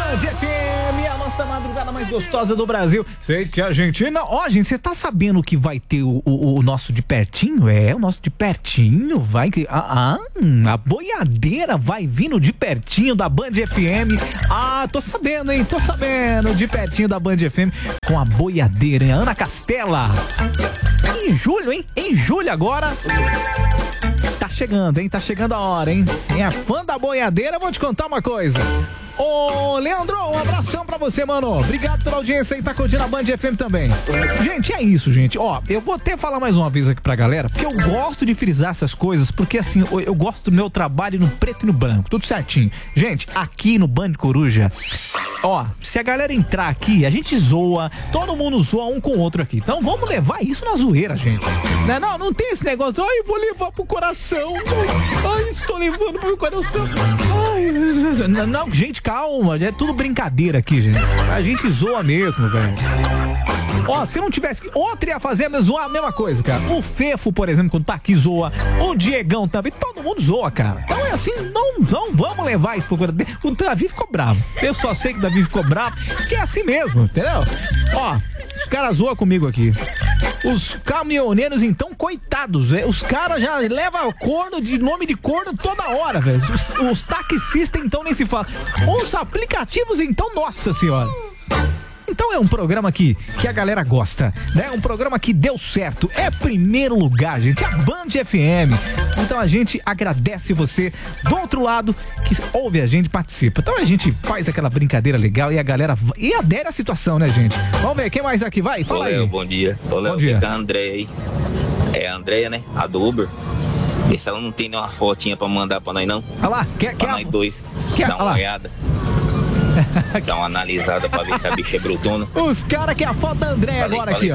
Band FM, a nossa madrugada mais gostosa do Brasil. Sei que a Argentina... Ó, gente, você tá sabendo que vai ter o nosso de pertinho? É, o nosso de pertinho vai... a boiadeira vai vindo de pertinho da Band FM. Ah, tô sabendo, hein? Tô sabendo, de pertinho da Band FM com a boiadeira, hein? Ana Castela. Em julho, hein? Em julho agora... Tá chegando, hein? Tá chegando a hora, hein? Quem é fã da boiadeira, vou te contar uma coisa. Ô, Leandro, um abração pra você, mano. Obrigado pela audiência aí, tá curtindo a Band FM também. Gente, é isso, gente. Ó, eu vou até falar mais uma vez aqui pra galera, porque eu gosto de frisar essas coisas, porque assim, eu gosto do meu trabalho no preto e no branco, tudo certinho. Gente, aqui no Band Coruja, ó, se a galera entrar aqui, a gente zoa, todo mundo zoa um com o outro aqui. Então vamos levar isso na zoeira, gente. Não tem esse negócio, ai, eu vou levar pro coração. Ai, estou levando pro coração. Ai, não, gente, calma, é tudo brincadeira aqui, gente. A gente zoa mesmo, velho. Ó, se não tivesse que... Outro ia fazer, mas zoar a mesma coisa, cara. O Fefo, por exemplo, quando tá aqui, zoa. O Diegão também, todo mundo zoa, cara. Então é assim, não vamos levar isso pro coração. O Davi ficou bravo. Eu só sei que o Davi ficou bravo, porque é assim mesmo, entendeu? Ó, os caras zoam comigo aqui. Os caminhoneiros, então, coitados, velho. Os caras já levam corno de nome de corno toda hora, velho. Os taxistas, então, nem se fala. Os aplicativos, então, nossa senhora. Então é um programa que a galera gosta, né? Um programa que deu certo. É primeiro lugar, gente. A Band FM. Então a gente agradece você do outro lado que ouve a gente, participa. Então a gente faz aquela brincadeira legal e a galera e adere à situação, né, gente? Vamos ver, quem mais aqui? Vai, fala aí. Bom dia. Ô, Léo, fica a Andréia aí. É a Andréia, né? A do Uber. Vê se ela não tem nenhuma fotinha pra mandar pra nós, não. Olha lá, pra nós dois. Dá uma olhada. Dá uma analisada pra ver se a bicha é brutona. Os caras que é a foto da Andréia agora aqui, ó.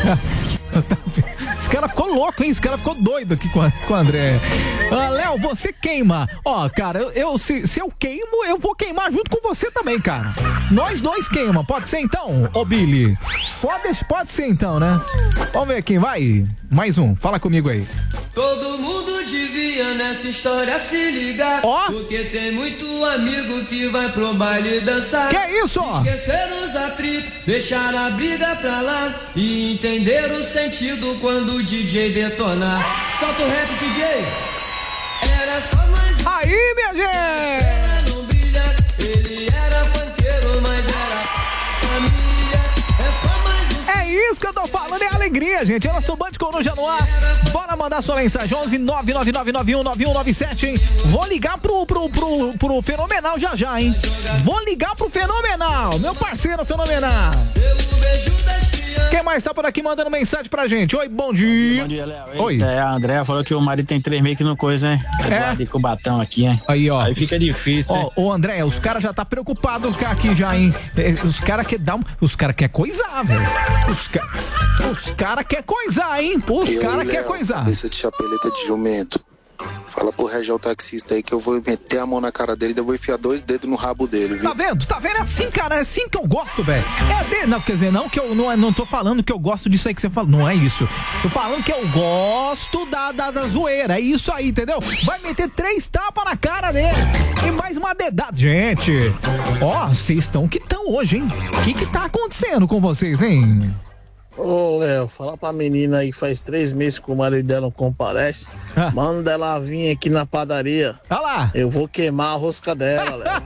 Esse cara ficou louco, hein? Esse cara ficou doido aqui com a Andréia. Léo, você queima. Ó, cara, se eu queimo, eu vou queimar junto com você também, cara. Nós dois queima. Pode ser então, ô Billy? Pode ser então, né? Vamos ver quem vai. Mais um, fala comigo aí. Todo mundo devia nessa história se ligar. Ó. Porque tem muito amigo que vai pro baile dançar. Que isso? Esquecer os atritos, deixar a briga pra lá e entender o sentido quando o DJ detonar. Solta o rap, DJ. Era só mais um. Aí, minha gente! Ela não brilha, ele era funkeiro, mas era família. É só mais um. É isso que eu tô falando, é alegria, gente. Eu sou Band Coruja no ar. Bora mandar sua mensagem, 11 999919197, hein? Vou ligar pro Fenomenal já, hein? Vou ligar pro Fenomenal, meu parceiro Fenomenal. Quem mais tá por aqui mandando mensagem pra gente? Oi, bom dia. Bom dia, Léo. Oi. A Andréia falou que o marido tem 3 meses que não coisa, hein? É? Com o batão aqui, hein? Aí, ó. Aí fica difícil, hein? Ô, André, os caras já tá preocupados aqui já, hein? Os caras quer coisar, velho. Os caras quer coisar, hein? Os caras quer coisar. Cabeça de chapeleta de jumento. Fala pro Região taxista aí que eu vou meter a mão na cara dele e eu vou enfiar 2 dedos no rabo dele, viu? Tá vendo? É assim, cara, é assim que eu gosto, velho. Não, quer dizer, não que eu não tô falando que eu gosto disso aí que você falou, não é isso. Tô falando que eu gosto da zoeira, é isso aí, entendeu? Vai meter 3 tapas na cara dele e mais uma dedada. Gente, ó, vocês estão que estão hoje, hein? O que tá acontecendo com vocês, hein? Ô, Léo, fala pra menina aí que faz 3 meses que o marido dela não comparece. Manda ela vir aqui na padaria. Olha lá. Eu vou queimar a rosca dela, Léo.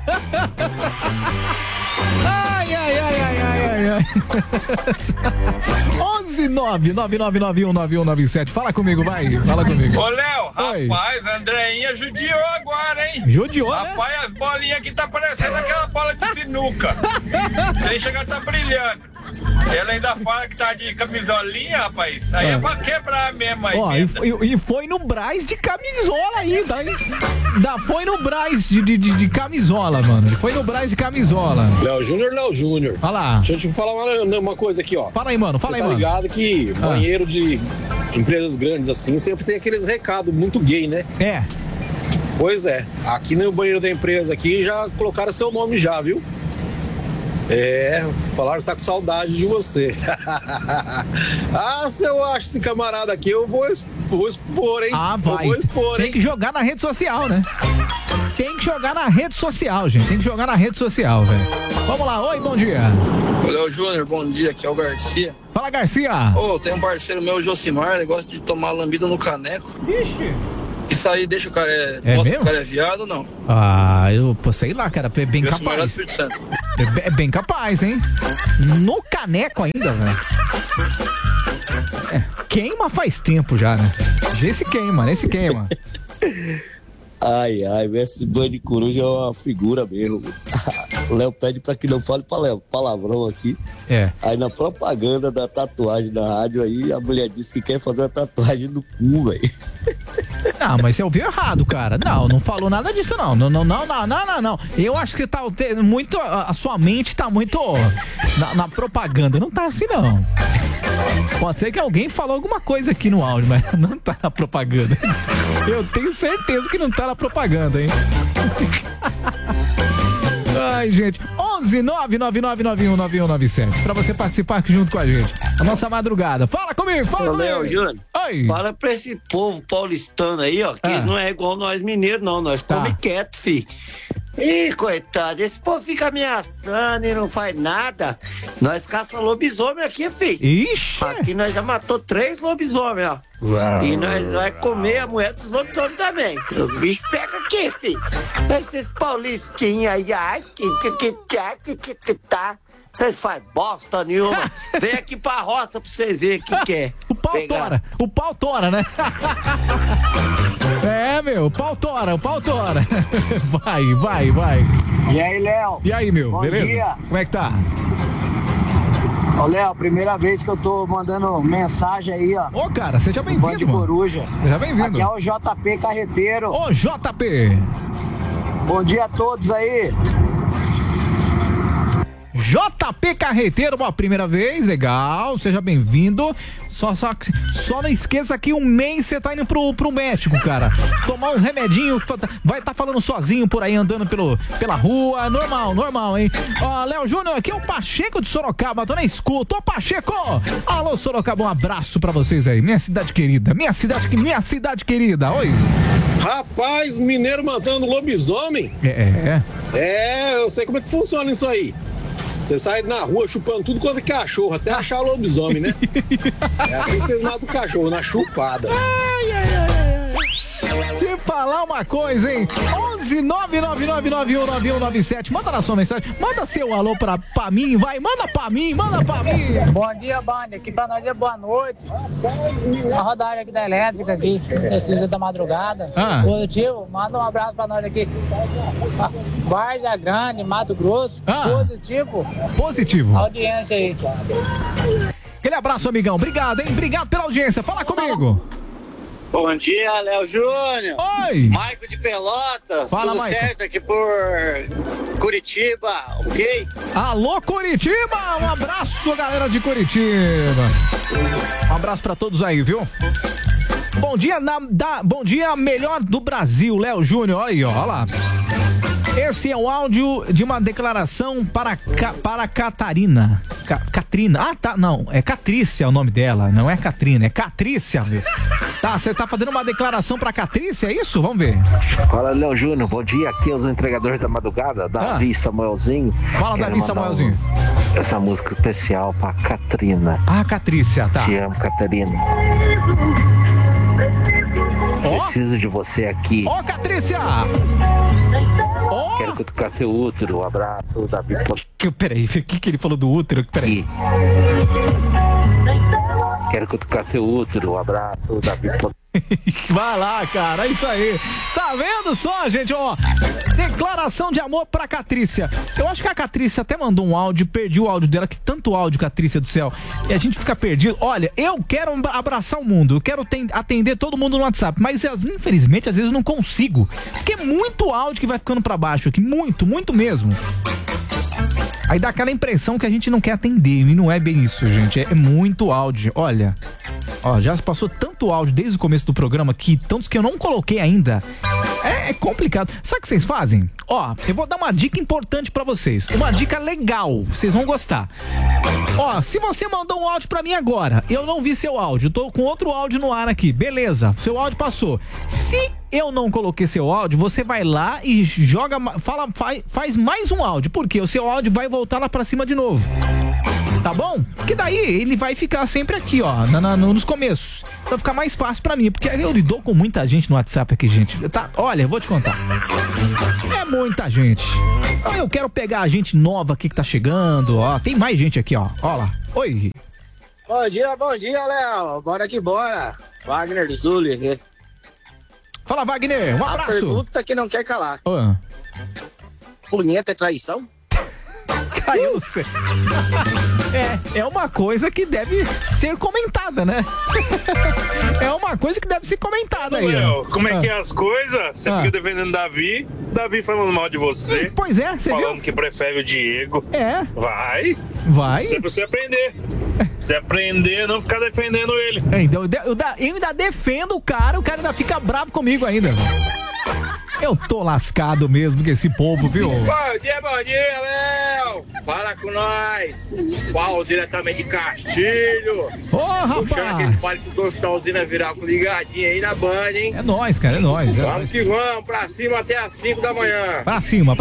Ai. 11 999919197. Fala comigo, vai. Fala comigo. Ô, Léo, rapaz, a Andreinha judiou agora, hein? Judiou, rapaz, né? As bolinhas aqui tá parecendo aquela bola de sinuca. Sem chegar, tá brilhando. Ela ainda fala que tá de camisolinha, rapaz. Aí é pra quebrar mesmo aí. Ó, e foi no Brás de camisola ainda, hein? Foi no Brás de camisola, mano. Foi no Brás de camisola. Léo Júnior. Olha lá. Deixa eu te falar uma coisa aqui, ó. Fala aí, mano. Você tá ligado que banheiro de empresas grandes assim sempre tem aqueles recados muito gay, né? É. Pois é. Aqui no banheiro da empresa aqui já colocaram seu nome já, viu? Falaram que tá com saudade de você. Se eu acho esse camarada aqui, eu vou expor, hein? Vai. Eu vou expor, hein? Tem que jogar na rede social, né? tem que jogar na rede social, gente. Tem que jogar na rede social, velho. Vamos lá, oi, bom dia. Ô, Léo Júnior, bom dia, aqui é o Garcia. Fala, Garcia. Ô, tem um parceiro meu, o Josimar, ele gosta de tomar lambida no caneco. Ixi. Isso aí deixa o cara, mesmo? que o cara é viado ou não? Pô, sei lá, cara, é bem Josimar capaz. do Espírito Santo. É bem capaz, hein? No caneco ainda, velho. Queima faz tempo já, né? Esse queima. Ai, esse banho de coruja é uma figura mesmo. O Léo pede pra que não fale palavrão aqui. Aí na propaganda da tatuagem na rádio aí, a mulher disse que quer fazer uma tatuagem no cu, velho. Não, mas você ouviu errado, cara. Não falou nada disso, não. Não. Eu acho que tá muito. A sua mente tá muito na propaganda. Não tá assim, não. Pode ser que alguém falou alguma coisa aqui no áudio, mas não tá na propaganda. Eu tenho certeza que não tá na propaganda, hein? Ai, gente. 11999919197 pra você participar aqui junto com a gente. A nossa madrugada. Fala comigo, fala comigo. Léo Júnior, oi. Fala pra esse povo paulistano aí, ó, que eles não é igual nós mineiros, não. Nós come quieto, fi. Ih, coitado, esse povo fica ameaçando e não faz nada. Nós caça lobisomem aqui, fi. Ixi. Aqui nós já matou 3 lobisomens, ó. Uau. E nós vai comer a mulher dos lobisomens também. O bicho pega aqui, fi. Esses paulistinhos aí, ai, que tá. Vocês fazem bosta nenhuma. Vem aqui pra roça pra vocês verem o que é. O pau tora, né? O pau tora. Vai. E aí, Léo? E aí, meu? Bom Beleza? Dia. Como é que tá? Ô, Léo, primeira vez que eu tô mandando mensagem aí, ó. Ô, cara, seja bem-vindo, Bando de Coruja. Seja bem-vindo. Aqui é o JP Carreteiro. Ô, JP. Bom dia a todos aí. JP Carreteiro, uma primeira vez, legal, seja bem-vindo. Só não esqueça que um mês você tá indo pro médico, cara. Tomar um remedinho, vai estar falando sozinho por aí, andando pela rua, normal, hein? Ó, Léo Júnior, aqui é o Pacheco de Sorocaba, tô na escuta. Ô, Pacheco! Alô, Sorocaba, um abraço pra vocês aí, minha cidade querida, minha cidade querida, oi. Rapaz, mineiro matando lobisomem? Eu sei como é que funciona isso aí. Você sai na rua chupando tudo quanto é cachorro, até achar o lobisomem, né? É assim que vocês matam o cachorro, na chupada. Deixa eu falar uma coisa, hein? 11999919197. Manda na sua mensagem. Manda seu alô pra mim, vai. Manda pra mim. Bom dia, banda. Aqui pra nós é boa noite. A rodada aqui da elétrica aqui. Precisa da madrugada. Positivo. Manda um abraço pra nós aqui. Várzea Grande, Mato Grosso. Positivo. Audiência aí. Aquele abraço, amigão. Obrigado, hein? Obrigado pela audiência. Fala comigo. Bom dia, Léo Júnior. Oi. Maico de Pelotas. Fala, tudo Maico. certo aqui por Curitiba, ok? Alô, Curitiba. Um abraço, galera de Curitiba. Um abraço pra todos aí, viu? Bom dia, bom dia, melhor do Brasil, Léo Júnior. Olha aí, ó lá. Esse é o áudio de uma declaração para Catarina. Catrina. Ah, tá. Não, é Catrícia o nome dela. Não é Catrina, é Catrícia, meu. Tá, você tá fazendo uma declaração pra Catrícia, é isso? Vamos ver. Fala, Léo Júnior. Bom dia. Aqui é os entregadores da madrugada, Davi e Samuelzinho. Fala, Davi e Samuelzinho. Essa música especial pra Catrina. Ah, Catrícia, tá. Te amo, Catarina. Preciso de você aqui. Ó, Catrícia! Quero cutucar seu útero. Um abraço, Davi. Peraí, o que ele falou do útero? Peraí. Quero cutucar seu útero. Um abraço, Davi. Vai lá, cara, é isso aí. Tá vendo só, gente, ó? Declaração de amor pra Catrícia. Eu acho que a Catrícia até mandou um áudio, perdi o áudio dela, que tanto áudio, Catrícia do céu. E a gente fica perdido. Olha, eu quero abraçar o mundo, eu quero atender todo mundo no WhatsApp, mas infelizmente às vezes eu não consigo. Porque é muito áudio que vai ficando pra baixo aqui, muito mesmo. Aí dá aquela impressão que a gente não quer atender, e não é bem isso, gente. É muito áudio. Olha, ó, já passou tanto áudio desde o começo do programa que tantos que eu não coloquei ainda. É complicado. Sabe o que vocês fazem? Ó, eu vou dar uma dica importante pra vocês. Uma dica legal. Vocês vão gostar. Ó, se você mandou um áudio pra mim agora, eu não vi seu áudio. Tô com outro áudio no ar aqui. Beleza, seu áudio passou. Se eu não coloquei seu áudio, você vai lá e joga, faz mais um áudio. Porque o seu áudio vai voltar lá pra cima de novo. Tá bom? Porque daí ele vai ficar sempre aqui, ó, nos começos. Vai ficar mais fácil pra mim, porque eu lido com muita gente no WhatsApp aqui, gente. Tá? Olha, eu vou te contar. É muita gente. Então eu quero pegar a gente nova aqui que tá chegando, ó. Tem mais gente aqui, ó. Ó lá. Oi. Bom dia, Léo. Bora que bora. Wagner do Zuli aqui. Fala, Wagner. Um abraço. A pergunta que não quer calar. Punheta é traição? Caiu você. É uma coisa que deve ser comentada, né? É uma coisa que deve ser comentada aí. Léo, como é que é as coisas? Você fica defendendo Davi falando mal de você. Pois é, você viu? Falando que prefere o Diego. É. Vai. Isso é pra você aprender. Você aprender a não ficar defendendo ele. Então, eu ainda defendo o cara ainda fica bravo comigo ainda. Eu tô lascado mesmo com esse povo, viu? Bom dia, Léo! Fala com nós! Paulo diretamente de Castilho! Ô, rapaz! Puxando aquele palito doce da usina viral com ligadinha aí na Band, hein? É nóis, cara, é nóis. Vamos que vamos, pra cima até às 5 da manhã! Pra cima!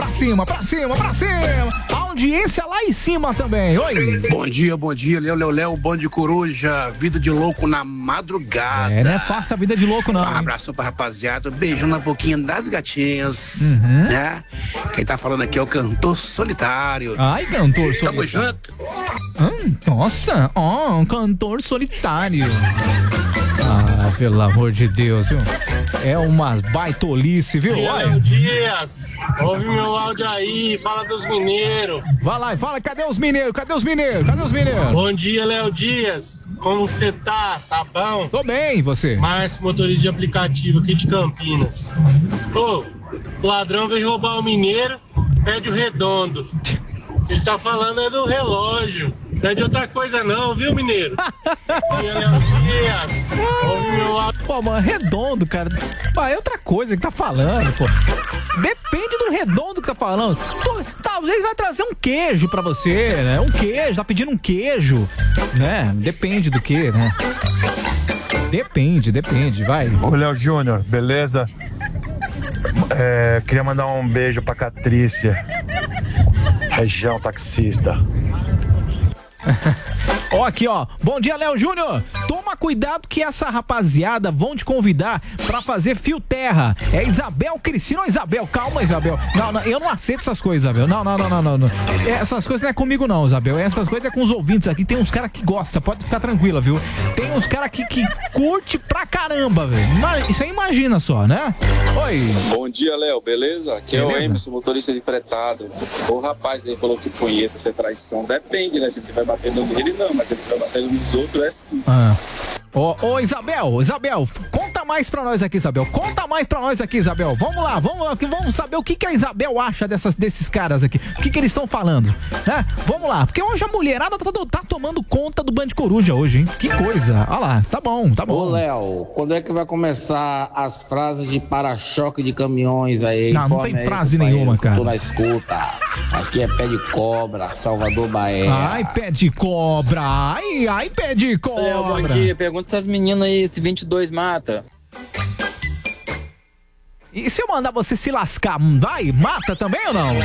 A audiência lá em cima também, oi! Bom dia, Léo, bom de coruja, vida de louco na madrugada. Não é fácil a vida de louco, não. Um abraço pra rapaziada, beijão na boquinha das gatinhas. Né? Quem tá falando aqui é o Cantor Solitário. Ai, Cantor Solitário. Tamo junto. Nossa, um Cantor Solitário. Ah, pelo amor de Deus, viu? É uma baitolice, viu? Léo Dias, ouve meu áudio aí, fala dos mineiros. Vai lá e fala, cadê os mineiros? Bom dia, Léo Dias, como você tá? Tá bom? Tô bem, e você? Márcio, motorista de aplicativo aqui de Campinas. O ladrão veio roubar o mineiro, pede o redondo. A gente tá falando é do relógio. Não é de outra coisa não, viu, mineiro? Léo Dias, ouve meu áudio. Pô, mano, redondo, cara. É outra coisa que tá falando, pô. Depende do redondo que tá falando. Talvez vai trazer um queijo pra você, né? Um queijo, tá pedindo um queijo, né? Depende do que, né? Depende, vai. Ô, Léo Júnior, beleza? Queria mandar um beijo pra Catrícia, região taxista. Ó, aqui, ó. Bom dia, Léo Júnior. Toma cuidado que essa rapaziada vão te convidar pra fazer fio terra. É Isabel Cristina. Ô, Isabel, calma, Isabel. Não, eu não aceito essas coisas, Isabel. Não. Essas coisas não é comigo, não, Isabel. Essas coisas é com os ouvintes aqui. Tem uns caras que gostam, pode ficar tranquila, viu? Tem uns caras que curte pra caramba, velho. Isso aí imagina só, né? Oi. Bom dia, Léo, beleza? Aqui é o Emerson, motorista de fretado. O rapaz aí falou que punheta ser traição. Depende, né? Se ele vai bater no dele, não. Mas se ele vai bater nos outros, é sim. Ô, Isabel, conta mais pra nós aqui, Isabel. Vamos lá, vamos saber o que a Isabel acha desses caras aqui. O que eles estão falando, né? Vamos lá, porque hoje a mulherada tá tomando conta do Band Coruja hoje, hein? Que coisa. Olha lá, tá bom. Ô, Léo, quando é que vai começar as frases de para-choque de caminhões aí? Não tem frase nenhuma, cara. Tô na escuta. Aqui é pé de cobra, Salvador Bahia. Ai, pé de cobra. Ai, pé de cobra. Léo, bom dia. Pergunta essas meninas aí, se 22 mata. E se eu mandar você se lascar, vai? Mata também ou não?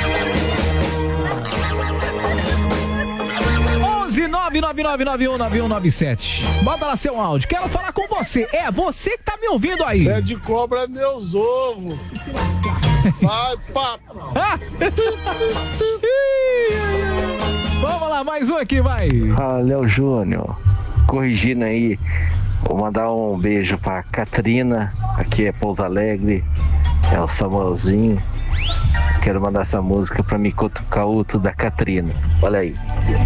11-999919197. Bota lá seu áudio. Quero falar com você. É você que tá me ouvindo aí. Pé de cobra é meus ovos. Vai, papo. Vamos lá, mais um aqui, vai. Fala, Léo Júnior. Corrigindo aí, vou mandar um beijo pra Catrina, aqui é Pouso Alegre, é o Samuelzinho. Quero mandar essa música pra Micoto Cauto da Catrina. Olha aí.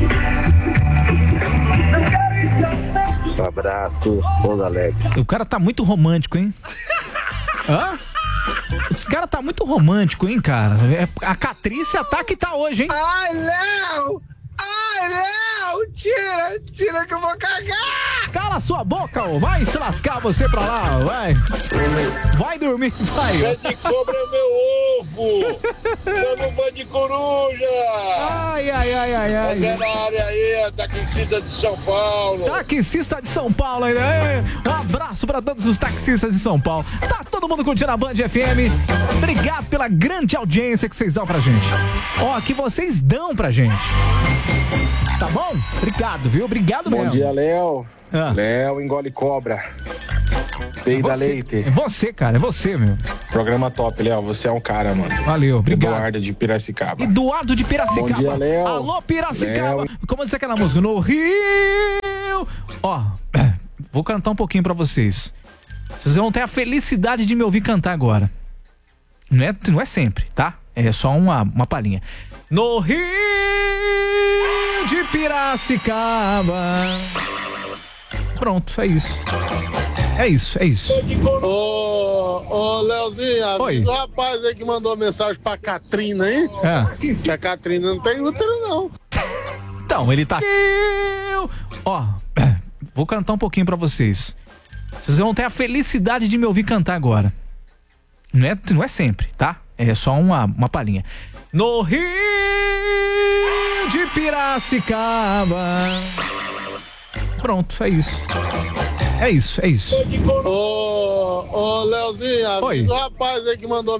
Um abraço, Pouso Alegre. O cara tá muito romântico, hein? Hã? Esse cara tá muito romântico, hein, cara? A Catrícia tá que tá hoje, hein? Ai, Léo! Tira que eu vou cagar! Cala sua boca, ô. Vai se lascar você pra lá, vai. Vai dormir, vai. Pé de cobra é meu ovo. Chama um banho de coruja. Ai. Tá na área aí, taxista de São Paulo. Taxista de São Paulo ainda. Um abraço pra todos os taxistas de São Paulo. Tá todo mundo curtindo a Band FM. Obrigado pela grande audiência que vocês dão pra gente. Ó, que vocês dão pra gente. Tá bom? Obrigado, viu? Obrigado mesmo. Bom dia, Léo. Léo engole cobra. Peida leite. É você, cara. É você, meu. Programa top, Léo. Você é um cara, mano. Valeu, obrigado. Eduardo de Piracicaba. Eduardo de Piracicaba. Bom dia, Léo. Alô, Piracicaba. Léo. Como diz aquela música? No Rio. Ó, vou cantar um pouquinho pra vocês. Vocês vão ter a felicidade de me ouvir cantar agora. Não é sempre, tá? É só uma palhinha. No Rio de Piracicaba. Pronto, é isso. É isso. Ô, Leozinho, avisa o rapaz aí que mandou mensagem pra Catrina, hein? Que a Catrina não tem útero, não. Então, ele tá... Ó, vou cantar um pouquinho pra vocês. Vocês vão ter a felicidade de me ouvir cantar agora. Não é sempre, tá? É só uma palhinha. No Rio de Piracicaba. Pronto, é isso. É isso. Ô, Leozinho, avisa o rapaz aí que mandou